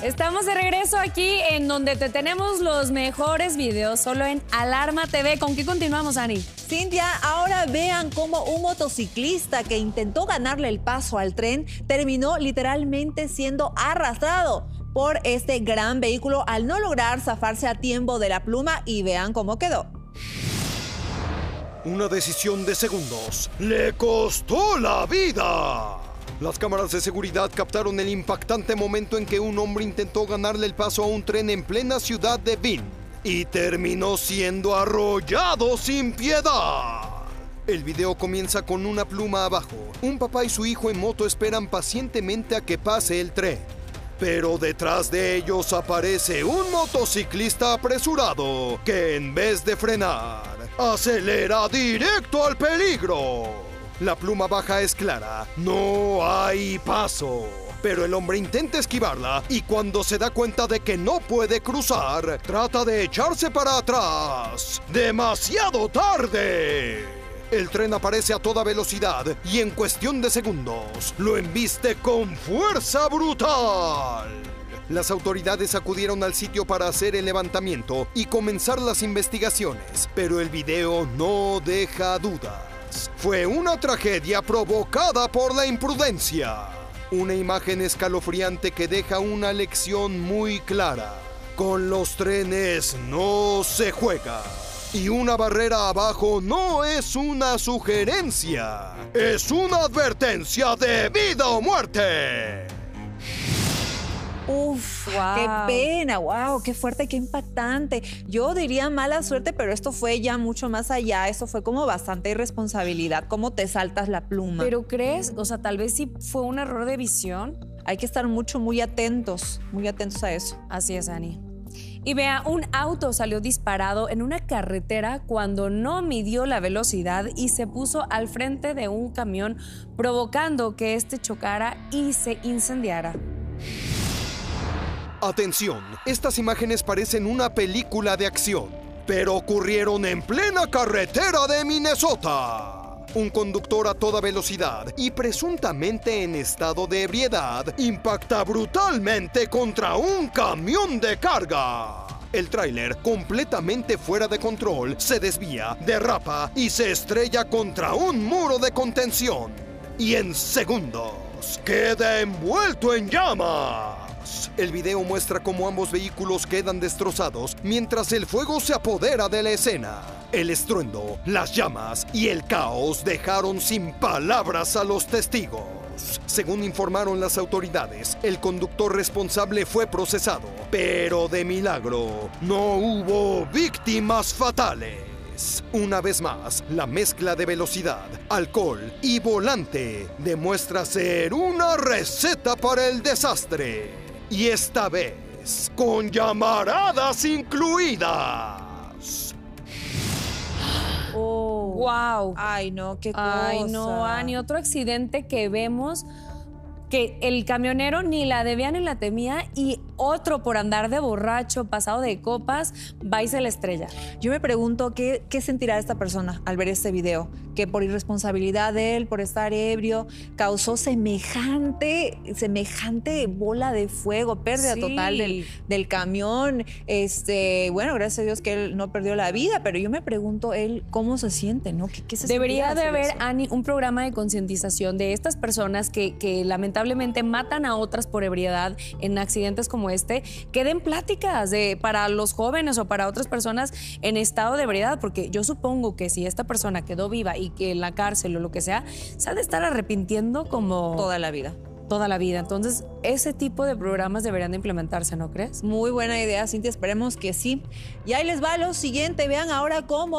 Estamos de regreso aquí en donde te tenemos los mejores videos solo en Alarma TV. ¿Con qué continuamos, Ani? Cintia, ahora vean cómo un motociclista que intentó ganarle el paso al tren terminó literalmente siendo arrastrado por este gran vehículo al no lograr zafarse a tiempo de la pluma, y vean cómo quedó. Una decisión de segundos le costó la vida. Las cámaras de seguridad captaron el impactante momento en que un hombre intentó ganarle el paso a un tren en plena ciudad de Vinh y terminó siendo arrollado sin piedad. El video comienza con una pluma abajo. Un papá y su hijo en moto esperan pacientemente a que pase el tren. Pero detrás de ellos aparece un motociclista apresurado que en vez de frenar, acelera directo al peligro. La pluma baja es clara, no hay paso. Pero el hombre intenta esquivarla y cuando se da cuenta de que no puede cruzar, trata de echarse para atrás. ¡Demasiado tarde! El tren aparece a toda velocidad y en cuestión de segundos lo embiste con fuerza brutal. Las autoridades acudieron al sitio para hacer el levantamiento y comenzar las investigaciones, pero el video no deja dudas. Fue una tragedia provocada por la imprudencia. Una imagen escalofriante que deja una lección muy clara. Con los trenes no se juega. Y una barrera abajo no es una sugerencia. Es una advertencia de vida o muerte. Uf, Wow. qué pena, wow, qué fuerte, qué impactante. Yo diría mala suerte, pero esto fue ya mucho más allá. Esto fue como bastante irresponsabilidad. ¿Cómo te saltas la pluma? ¿Pero crees? O sea, tal vez sí fue un error de visión. Hay que estar muy atentos a eso. Así es, Ani. Y vea, un auto salió disparado en una carretera cuando no midió la velocidad y se puso al frente de un camión, provocando que este chocara y se incendiara. Atención, estas imágenes parecen una película de acción, pero ocurrieron en plena carretera de Minnesota. Un conductor a toda velocidad y presuntamente en estado de ebriedad impacta brutalmente contra un camión de carga. El tráiler, completamente fuera de control, se desvía, derrapa y se estrella contra un muro de contención. Y en segundos queda envuelto en llamas. El video muestra cómo ambos vehículos quedan destrozados mientras el fuego se apodera de la escena. El estruendo, las llamas y el caos dejaron sin palabras a los testigos. Según informaron las autoridades, el conductor responsable fue procesado, pero de milagro no hubo víctimas fatales. Una vez más, la mezcla de velocidad, alcohol y volante demuestra ser una receta para el desastre. Y esta vez, con llamaradas incluidas. Oh. ¡Wow! Ay, no, qué cosa. Ay, no, Ani, otro accidente que vemos que el camionero ni la debía ni la temía y otro por andar de borracho, pasado de copas, va y se la estrella. Yo me pregunto qué sentirá esta persona al ver este video, que por irresponsabilidad de él, por estar ebrio, causó semejante bola de fuego, pérdida Sí. total del camión. Bueno, gracias a Dios que él no perdió la vida, pero yo me pregunto él cómo se siente, ¿no? ¿Qué se Debería sentirá de hacer haber, eso? Ani, un programa de concientización de estas personas que lamentablemente matan a otras por ebriedad en accidentes como este, que den pláticas para los jóvenes o para otras personas en estado de ebriedad, porque yo supongo que si esta persona quedó viva y que en la cárcel o lo que sea, se ha de estar arrepintiendo como Toda la vida. toda la vida. Entonces, ese tipo de programas deberían de implementarse, ¿no crees? Muy buena idea, Cintia, esperemos que sí. Y ahí les va lo siguiente, vean ahora cómo